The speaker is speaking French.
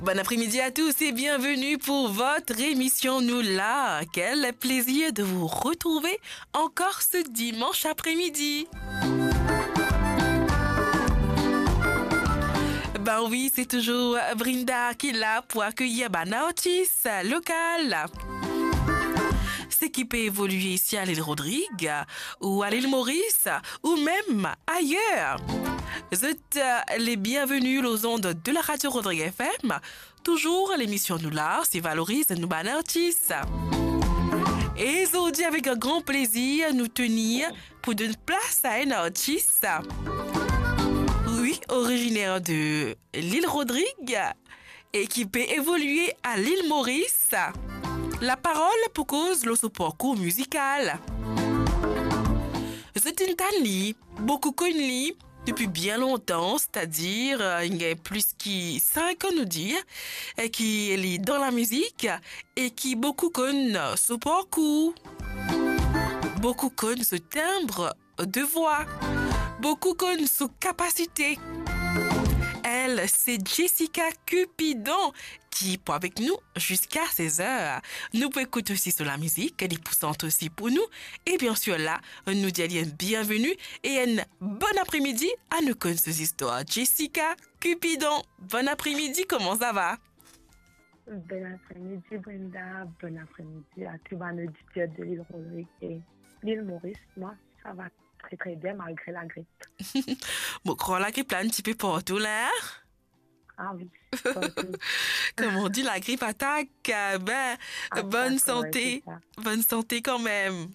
Bon après-midi à tous et bienvenue pour votre émission Nous là. Quel plaisir de vous retrouver encore ce dimanche après-midi. Ben oui, c'est toujours Brinda qui est là pour accueillir un artiste local. C'est qui peut évoluer ici à l'île Rodrigue ou à l'île Maurice ou même ailleurs. Vous êtes les bienvenus aux ondes de la radio Rodrigue FM. Toujours l'émission Nous là, c'est valorise nous ban artistes. Et aujourd'hui, avec un grand plaisir, nous tenir pour donner place à un artiste. Oui, originaire de l'île Rodrigue et qui peut évoluer à l'île Maurice. La parole pour cause le parcours musical. C'est une tani, beaucoup connue depuis bien longtemps, c'est-à-dire il y a plus que 5 ans nous dire, et qui est dans la musique et qui beaucoup connaissent ce parcours. Beaucoup connaissent ce timbre de voix. Beaucoup connaissent sa capacité. Elle, c'est Jessica Cupidon qui est avec nous jusqu'à 16h. Nous pouvons écouter aussi sur la musique, elle est poussante aussi pour nous. Et bien sûr là, nous disons bienvenue et un bon après-midi à nous connaître ces histoires. Jessica Cupidon, bon après-midi, comment ça va? Bon après-midi, Brenda. Bon après-midi à tous les auditeurs de l'île Rodrigue et l'île Maurice. Moi, ça va très très bien malgré la grippe. Bon, crois là qui plane un petit peu partout là. Ah oui. Comme on dit, la grippe attaque. Ben, bonne santé. Bonne santé quand même.